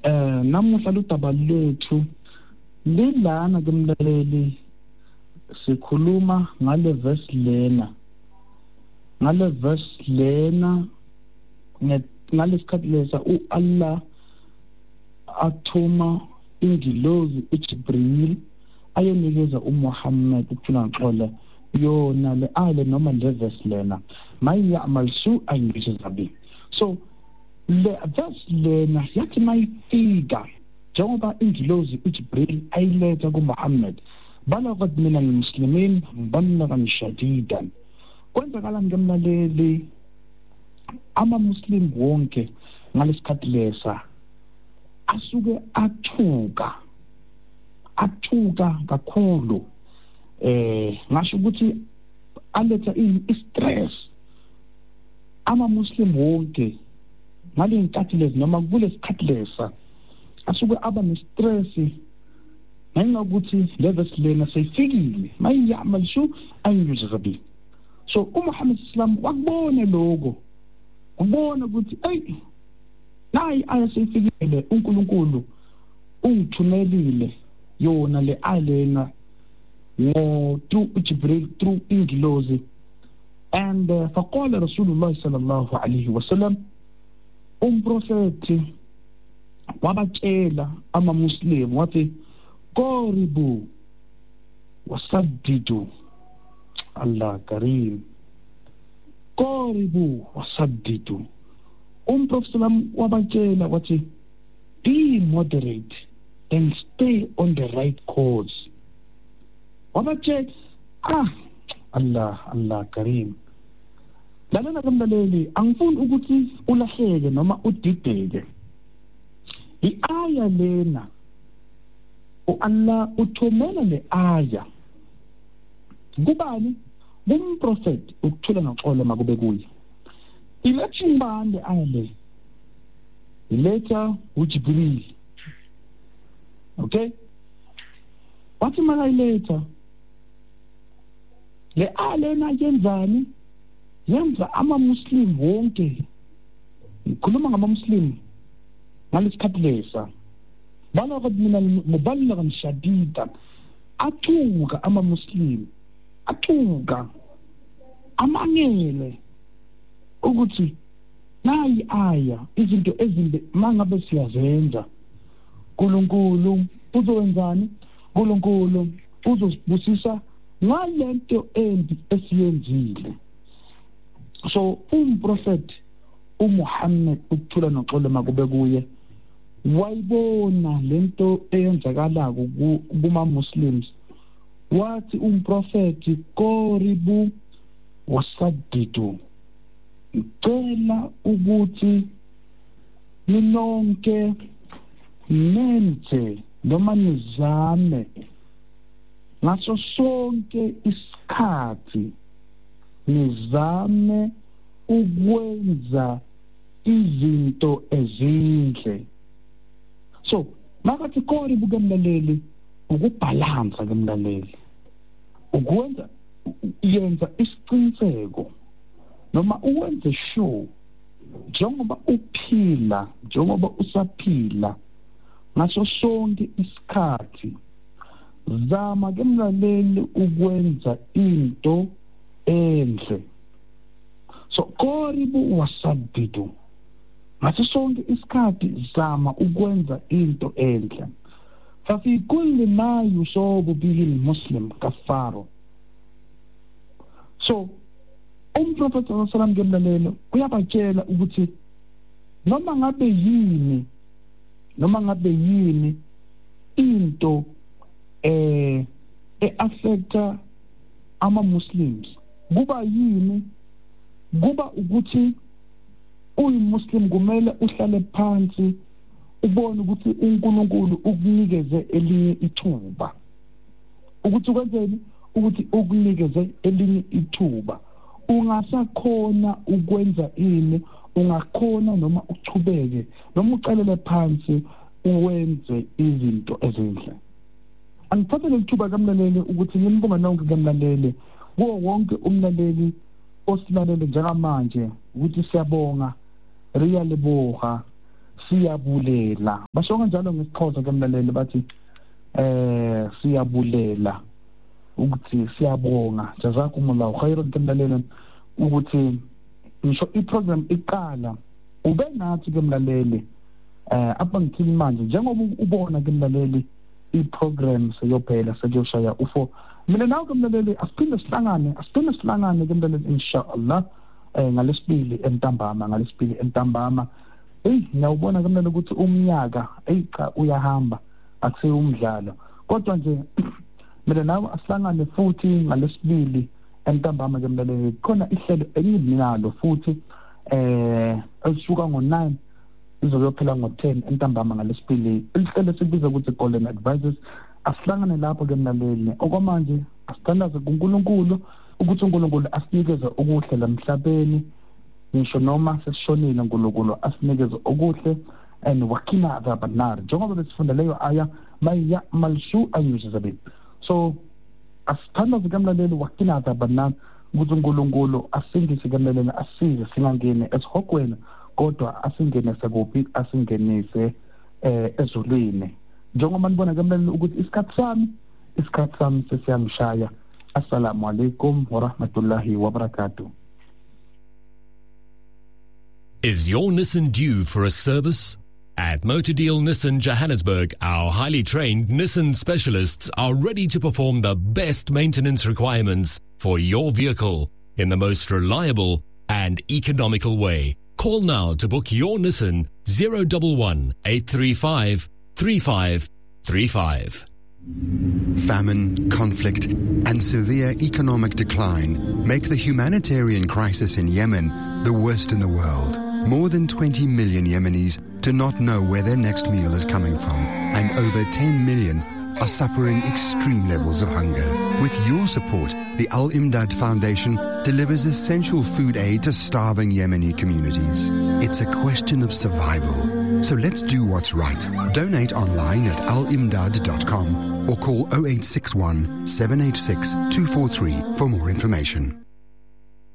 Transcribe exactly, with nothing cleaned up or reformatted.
eh namuhla ludaba lethu lilana ke mlaleli sikhuluma ngale verse lena ngale verse lena ngalesikhathi lesa uAllah athuma ingilozi uJibril ayonikeza uMuhammad ukuphila ngxola yona le ale noma le verse lena mayamal su'an yujzabi. So le verse lena yathi mayifika njengoba ingilozi uJibril ayiletha kuMuhammad balaghat min almuslimin balaghan shadidan. Kwenzakala ngemlaleli ama muslim wonke ngalesikhathi lesa asuke athuka athuka kakhulu eh ngasho ukuthi aletha i-stress ama muslim wonke ngalenkathi lezi noma kule sikhathi lesa asuke aba ne-stress ngenxa ukuthi levels lena seyifikile mayamal shu ayujzabi. So uMuhammad sallam wakubona lokho ubona ukuthi hey nayi ayasifikile uNkulunkulu ungithumelile yona le alena ngo through Jibril through ingilozi and uh, faqala Rasulullah sallallahu alayhi wasallam umprofeti wabatshela ama muslim wathi qaribu wasaddidu. Allah karim qaribu wasaddidu. Umprofeti sallam wabatshela wathi be moderate and stay on the right course. Wabatshela ah Allah Allah karim. Lalana kamlaleli angifuni ukuthi ulahleke noma udideke. I-aya lena uAllah uthumela le aya kubani? Kumprofeti ukuthula noxolo makube kuye. Iletha ngibande aya le iletha uJibril. Okay, wathi makayiletha le aya lena yenzani? Yenza ama muslim wonke, ngikhuluma ngama muslim ngalesikhathi lesa balaghat min al-muballighan shadidan, athuka ama muslim athuka amangele ukuthi nayi aya izinto ezimbi mangabe siyazenza uNkulunkulu uzowenzani? uNkulunkulu uzosibusisa ngalento embi esiyenzile. So umprofeti uMuhammad ukuthula noxolo makube kuye wayibona lento eyenzakala kuma Muslims, wathi umprofeti qaribu wasaddidu, cela ukuthi ninonke nenze noma nizame ngaso sonke isikhathi nizame ukwenza izinto ezinhle. So makathi qaribu kemlaleli ukubhalansa kemlaleli ukwenza yenza isiqiniseko noma uwenze sure njengoba uphila njengoba usaphila ngaso sonke isikhathi zama kemlaleli ukwenza into enhle. So qaribu wasaddidu, ngaso sonke isikhathi zama ukwenza into enhle. Fafi kulli ma yusabu bihi almuslim kafaro. So umprofeti sallallahu alaihi wasallam ngemlalelo uyabatshela ukuthi noma ngabe yini noma ngabe yini into eh eaffecta ama muslims, kuba yini, kuba ukuthi uyimuslim kumele uhlale phansi ubone ukuthi uNkulunkulu ukunikeze elinye ithuba ukuthi ukwenzeni, ukuthi ukunikeze elinye ithuba ungasakhona ukwenza ini, ungakhona noma uchubeke noma ucalele phansi uwenze izinto ezinhle. Angithathe lethuba kamlaleli ukuthi ngimbonga nonke kamlaleli kuwo wonke umlaleli osilalele njengamanje ukuthi siyabonga, riyaliboha, siyabulela basho kanjalo ngesixhosa ke mlaleli bathi eh siyabulela ukuthi siyabonga jazakumullahu khairan ke mlaleli ukuthi ngisho iprogram iqala ube nathi ke mlaleli eh apha ngithini manje njengoba ubona ke mlaleli iprogram seyophela seyoshaya ufo mina nawe ke mlaleli asiphinde sihlangane asiphinde sihlangane ke mlaleli inshallah eh ngalesibili entambama ngalesibili entambama hey ngiyawubona ke mlaleli ukuthi umnyaka hey cha uyahamba akuseyi umdlalo kodwa nje mina nawe asihlangane futhi ngalesibili entambama ke mlaleli khona ihlelo enginalo futhi eh elisuka ngo nine izoyophela ngo ten entambama ngalesibili ihlelo sibiza ukuthi Golden Advisors asihlangane lapho ke mlaleli okwamanje asithandaze kuNkulunkulu ukuthi uNkulunkulu asinikeze okuhle lamhlabeni ngisho noma sesishonile uNkulunkulu asinikeze okuhle and wakina zabanar njengoba besifunda leyo aya maya malshu ayuzabe so asithandaze ke mlaleli wakina zabanar ukuthi uNkulunkulu asingise ke mlaleli asize singangene esihogweni kodwa asingene sekuphi asingenise eh ezulwini njengoba nibona ke mlaleli ukuthi isikhathi sami isikhathi sami sesiyangishaya assalamu alaikum wa rahmatullahi wa barakatuh. Is your Nissan due for a service? At Motor Deal Nissan Johannesburg, our highly trained Nissan specialists are ready to perform the best maintenance requirements for your vehicle in the most reliable and economical way. Call now to book your Nissan zero one one, eight three five, three five three five. Famine, conflict, and severe economic decline make the humanitarian crisis in Yemen the worst in the world. More than twenty million Yemenis do not know where their next meal is coming from, and over ten million are suffering extreme levels of hunger. With your support, the Al Imdad Foundation delivers essential food aid to starving Yemeni communities. It's a question of survival. So let's do what's right. Donate online at al imdad dot com or call oh eight six one, seven eight six, two four three for more information.